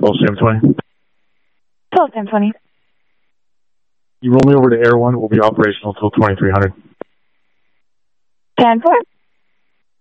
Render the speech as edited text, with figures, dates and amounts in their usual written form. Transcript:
12 Sam 20. 12 Sam 20. You roll me over to Air 1. We'll be operational till 2300. 10-4.